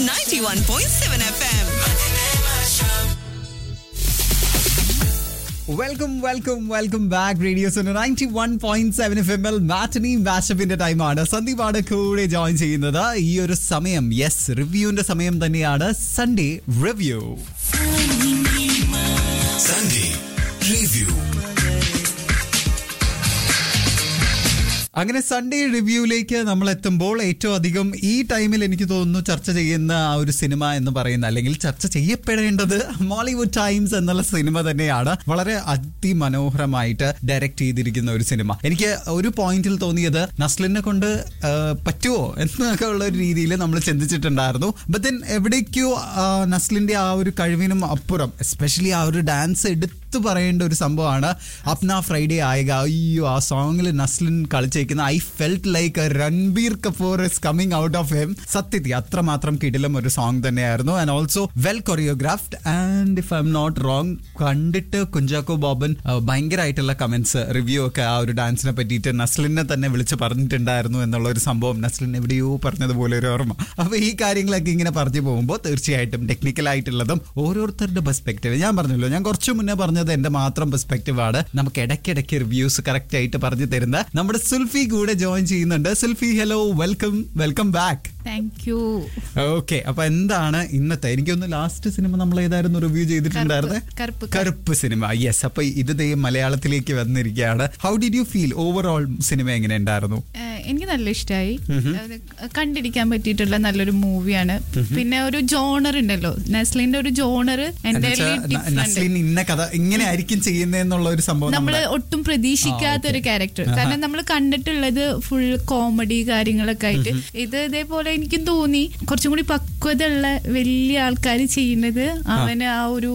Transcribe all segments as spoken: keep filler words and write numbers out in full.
ninety-one point seven F M. Welcome welcome welcome back radio ninety one point seven F M L matinee മാഷപ്പിന്റെ ടൈമാണ്. സന്ദീപാണ് കൂടെ join ചെയ്യുന്നത്. ഈ ഒരു സമയം yes റിവ്യൂവിന്റെ സമയം തന്നെയാണ്. സൺഡേ റിവ്യൂ സൺഡേ റിവ്യൂ അങ്ങനെ സൺഡേ റിവ്യൂയിലേക്ക് നമ്മൾ എത്തുമ്പോൾ ഏറ്റവും അധികം ഈ ടൈമിൽ എനിക്ക് തോന്നുന്നു ചർച്ച ചെയ്യുന്ന ആ ഒരു സിനിമ എന്ന് പറയുന്ന, അല്ലെങ്കിൽ ചർച്ച ചെയ്യപ്പെടേണ്ടത് മോളിവുഡ് ടൈംസ് എന്നുള്ള സിനിമ തന്നെയാണ്. വളരെ അതിമനോഹരമായിട്ട് ഡയറക്റ്റ് ചെയ്തിരിക്കുന്ന ഒരു സിനിമ. എനിക്ക് ഒരു പോയിന്റിൽ തോന്നിയത് നസ്ലിനെ കൊണ്ട് പറ്റുമോ എന്നൊക്കെ ഉള്ള ഒരു രീതിയിൽ നമ്മൾ ചിന്തിച്ചിട്ടുണ്ടായിരുന്നു. ബട്ട് ദെൻ എവിടേക്കോ നസ്ലിന്റെ ആ ഒരു കഴിവിനും അപ്പുറം, എസ്പെഷ്യലി ആ ഒരു ഡാൻസ് എടുത്ത് പറയേണ്ട ഒരു സംഭവമാണ് അപ്ന ഫ്രൈഡേ ആയക. അയ്യോ, ആ സോങ്ങിൽ Naslen കളിച്ചേക്കുന്ന I felt like Ranbir Kapoor is coming out of him. സത്യത്തിൽ അത്രമാത്രം കിടിലം ഒരു സോങ് തന്നെയായിരുന്നു. And also well choreographed. And if I am not wrong, കണ്ടിട്ട് കുഞ്ചാക്കോ ബോബൻ ഭയങ്കരമായിട്ടുള്ള കമന്റ്സ് റിവ്യൂ ഒക്കെ ആ ഒരു ഡാൻസിനെ പറ്റിയിട്ട് നസ്ലിനെ തന്നെ വിളിച്ച് പറഞ്ഞിട്ടുണ്ടായിരുന്നു എന്നുള്ള ഒരു സംഭവം നസ്ലിൻ എവിടെയോ പറഞ്ഞതുപോലെ ഒരു ഓർമ്മ. അപ്പൊ ഈ കാര്യങ്ങളൊക്കെ ഇങ്ങനെ പറഞ്ഞു പോകുമ്പോൾ തീർച്ചയായിട്ടും ടെക്നിക്കലായിട്ടുള്ളതും ഓരോരുത്തരുടെ പെർസ്പെക്റ്റീവ്, ഞാൻ പറഞ്ഞല്ലോ, ഞാൻ കുറച്ചു മുന്നേ പറഞ്ഞത് എന്റെ മാത്രം പെർസ്പെക്റ്റീവ് ആണ്. നമുക്ക് ഇടയ്ക്കിടയ്ക്ക് റിവ്യൂസ് കറക്റ്റ് ആയിട്ട് പറഞ്ഞു തരുന്ന നമ്മുടെ സുൽഫി കൂടെ ജോയിൻ ചെയ്യുന്നുണ്ട്. Zulfi, hello, welcome welcome back. Thank you. Okay, അപ്പൊ എന്താണ് ഇന്നത്തെ, എനിക്കൊന്ന് ലാസ്റ്റ് സിനിമ നമ്മൾ ഏതായിരുന്നു റിവ്യൂ ചെയ്തിട്ടുണ്ടായിരുന്നത്? കറുപ്പ് സിനിമ. യെസ്, അപ്പൊ ഇത് ദേ മലയാളത്തിലേക്ക് വന്നിരിക്കുകയാണ്. How did you feel overall? Cinema എങ്ങനെ ഉണ്ടായിരുന്നു? എനിക്ക് നല്ല ഇഷ്ടമായി. കണ്ടിരിക്കാൻ പറ്റിയിട്ടുള്ള നല്ലൊരു മൂവിയാണ്. പിന്നെ ഒരു ജോണർ ഉണ്ടല്ലോ, നസ്ലിന്റെ ഒരു ജോണർ ഇന്ന കഥ ഇങ്ങനെ ആയിരിക്കും ചെയ്യുന്നതെന്നുള്ള ഒരു സംഭവം നമ്മള് ഒട്ടും പ്രതീക്ഷിക്കാത്ത ഒരു ക്യാരക്ടർ. കാരണം നമ്മൾ കണ്ടിട്ടുള്ളത് ഫുൾ കോമഡി കാര്യങ്ങളൊക്കെ ആയിട്ട്. ഇത് ഇതേപോലെ എനിക്കും തോന്നി കുറച്ചും കൂടി പക്വത ഉള്ള വലിയ ആൾക്കാർ ചെയ്യുന്നത്. അവന് ആ ഒരു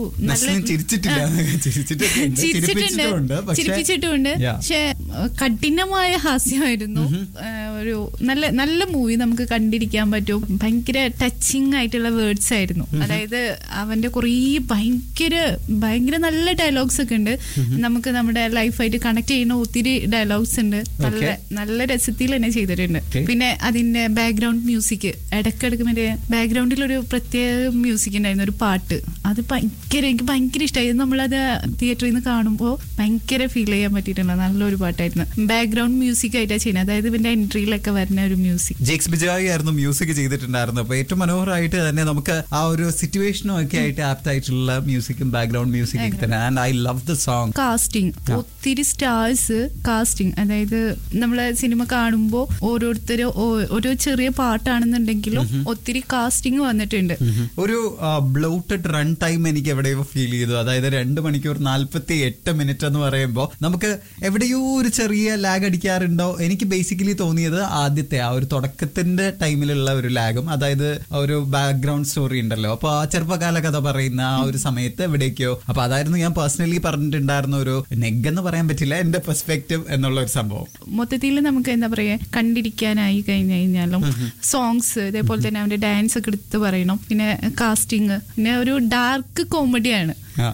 ചിരിച്ചിട്ടുണ്ട്, ചിരിപ്പിച്ചിട്ടുണ്ട്. പക്ഷെ കഠിനമായ ഹാസ്യമായിരുന്നു. ഒരു നല്ല നല്ല മൂവി നമുക്ക് കണ്ടിരിക്കാൻ പറ്റും. ഭയങ്കര ടച്ചിങ് ആയിട്ടുള്ള വേർഡ്സ് ആയിരുന്നു. അതായത് അവന്റെ കുറേ ഭയങ്കര ഭയങ്കര നല്ല ഡയലോഗ്സ് ഒക്കെ ഉണ്ട്. നമുക്ക് നമ്മുടെ ലൈഫായിട്ട് കണക്ട് ചെയ്യുന്ന ഒത്തിരി ഡയലോഗ്സ് ഉണ്ട്. നല്ല നല്ല രസത്തിൽ തന്നെ ചെയ്തിട്ടുണ്ട്. പിന്നെ അതിന്റെ ബാക്ക്ഗ്രൗണ്ട് മ്യൂസിക്, ഇടക്കിടക്ക് മറ്റേ ബാക്ക്ഗ്രൗണ്ടിൽ ഒരു പ്രത്യേക മ്യൂസിക് ഉണ്ടായിരുന്നു, ഒരു പാട്ട്. അത് ഭയങ്കര എനിക്ക് ഭയങ്കര ഇഷ്ടമായി. നമ്മളത് തിയേറ്ററിൽ നിന്ന് കാണുമ്പോൾ ഭയങ്കര ഫീൽ ചെയ്യാൻ പറ്റിയിട്ടുള്ള നല്ലൊരു പാട്ടായിരുന്നു. ബാക്ക്ഗ്രൗണ്ട് മ്യൂസിക് ആയിട്ടാണ് ചെയ്യുന്നത്. അതായത് ഇതിന്റെ എൻട്രിയിലൊക്കെ വരുന്ന ഒരു മ്യൂസിക്. ജേക്സ് ബിജോയ് ആയിരുന്നു മ്യൂസിക് ചെയ്തിട്ടുണ്ടായിരുന്നു. അപ്പൊ ഏറ്റവും മനോഹരമായിട്ട് തന്നെ നമുക്ക് ആ ഒരു സിറ്റുവേഷനും ഒക്കെ ആയിട്ട് ആപ്റ്റ് ആയിട്ടുള്ള മ്യൂസിക്കും ബാക്ക്ഗ്രൗണ്ട് മ്യൂസിക്കും തന്നെ. And I love the song. Casting, ഒത്തിരി സ്റ്റാർസ് കാസ്റ്റിംഗ്. അതായത് നമ്മളെ സിനിമ കാണുമ്പോൾ ഓരോരുത്തരും ഓരോ ചെറിയ പാട്ടാണെന്നുണ്ടെങ്കിലും ഒത്തിരി കാസ്റ്റിംഗ് വന്നിട്ടുണ്ട്. ഒരു ബ്ലോട്ടഡ് റൺ ടൈം എനിക്ക് എവിടെയോ ഫീൽ ചെയ്തു. അതായത് രണ്ട് മണിക്കൂർ നാല്പത്തി എട്ട് മിനിറ്റ് എന്ന് പറയുമ്പോൾ നമുക്ക് എവിടെയോ ഒരു ചെറിയ ലാഗ് അടിക്കാറുണ്ടോ? എനിക്ക് ബേസിക്കലി തോന്നിയത് ആദ്യത്തെ ആ ഒരു തുടക്കത്തിന്റെ ടൈമിലുള്ള ഒരു ലാഗും, അതായത് ഒരു ബാക്ക്ഗ്രൗണ്ട് സ്റ്റോറി ഉണ്ടല്ലോ, അപ്പൊ ആ ചെറുപ്പകാല കഥ പറയുന്ന ആ ഒരു സമയത്ത് എവിടേക്കോ. അപ്പൊ അതായിരുന്നു ഞാൻ പേഴ്സണലി പറഞ്ഞിട്ടുണ്ടായിരുന്ന ഒരു നെഗ് എന്ന് പറയാൻ പറ്റില്ല, എന്റെ പെർസ്പെക്റ്റീവ് എന്നുള്ള ഒരു സംഭവം. മൊത്തത്തിൽ നമുക്ക് എന്താ പറയാ, കണ്ടിരിക്കാനായി കഴിഞ്ഞു കഴിഞ്ഞാലും സോങ്സ്, ഇതേപോലെ തന്നെ അവന്റെ ഡാൻസ് ഒക്കെ എടുത്ത് പറയണം. പിന്നെ കാസ്റ്റിംഗ്, പിന്നെ ഒരു ഡാർക്ക് കോമഡിയാണ്.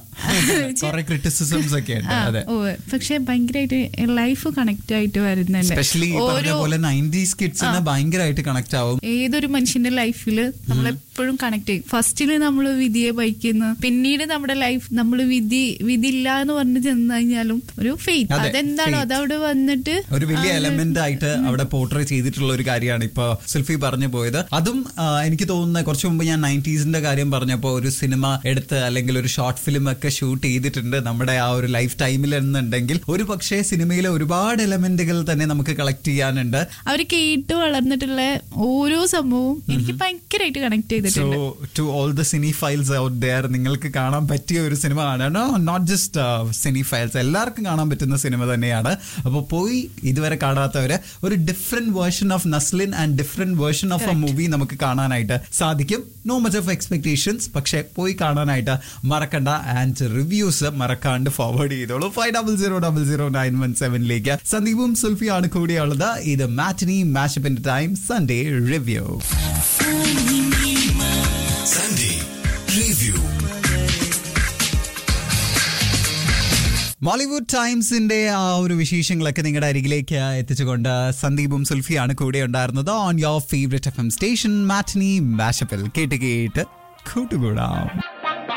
പക്ഷെ ഭയങ്കരമായിട്ട് ലൈഫ് കണക്ട് ആയിട്ട് വരുന്നുണ്ട്. ഏതൊരു മനുഷ്യന്റെ ലൈഫില് നമ്മളെപ്പോഴും കണക്ട് ചെയ്യും. ഫസ്റ്റില് നമ്മള് വിധിയെ ബൈക്കുന്നു, പിന്നീട് നമ്മുടെ ലൈഫ് നമ്മൾ വിധി വിധി ഇല്ല എന്ന് പറഞ്ഞു ചെന്ന് കഴിഞ്ഞാലും ഒരു ഫെയ്ത്ത്, അതെന്താണോ അതവിടെ വന്നിട്ട് ഒരു വലിയ എലമെന്റ് ആയിട്ട് അവിടെ പോർട്രേ ചെയ്തിട്ടുള്ള ഒരു കാര്യമാണ് ഇപ്പൊ സുൽഫി പറഞ്ഞു പോയത്. അതും എനിക്ക് തോന്നുന്നത് കുറച്ചു മുമ്പ് ഞാൻ നയൻറ്റീസിന്റെ കാര്യം പറഞ്ഞപ്പോ ഒരു സിനിമ എടുത്ത് അല്ലെങ്കിൽ ഒരു ഷോർട്ട് ഫിലിം ഒക്കെ ഷൂട്ട് ചെയ്തിട്ടുണ്ട് നമ്മുടെ ആ ഒരു ലൈഫ് ടൈമിൽ എന്നുണ്ടെങ്കിൽ ഒരു പക്ഷേ സിനിമയിലെ ഒരുപാട് എലമെന്റുകൾ തന്നെ നമുക്ക് കളക്ട് ചെയ്യാനുണ്ട്. അവർ കേട്ട് വളർന്നിട്ടുള്ള ഓരോ സംഭവവും എനിക്ക് ഭയങ്കരമായിട്ട് കണക്ട് ചെയ്തിട്ടുണ്ട്. To all the Sini files out there, നിങ്ങൾക്ക് കാണാൻ പറ്റിയ ഒരു സിനിമ ആണ്. നോട്ട് ജസ്റ്റ് സിനി ഫൈൽസ്, എല്ലാവർക്കും കാണാൻ പറ്റുന്ന സിനിമ തന്നെയാണ്. അപ്പോൾ പോയി ഇതുവരെ കാണാത്തവര് ഒരു different version of Naslen and different version of A movie നമുക്ക് കാണാനായിട്ട് സാധിക്കും. നോ മച്ച് ഓഫ് എക്സ്പെക്ടേഷൻസ്, പക്ഷെ പോയി കാണാനായിട്ട് മറക്കണ്ട. ആൻഡ് റിവ്യൂസ് മറക്കാണ്ട് ഫോർവേഡ് ചെയ്തോളൂ five double zero double zero nine one സെവനിലേക്ക്. സന്ദീപും സുൽഫിയാണ് കൂടിയുള്ളത്. ഇത് മാറ്റിനി മാഷപ്പിന്റെ time Sunday review. Sunday review. Mollywood ടൈംസിന്റെ ആ ഒരു വിശേഷങ്ങളൊക്കെ നിങ്ങളുടെ അരികിലേക്ക് എത്തിച്ചുകൊണ്ട് സന്ദീപും സുൽഫിയാണ് കൂടെ ഉണ്ടായിരുന്നത് on your favourite F M station matinee മാഷപ്പിൽ. കേട്ട് കേട്ട് കൂട്ടുകൂടാം.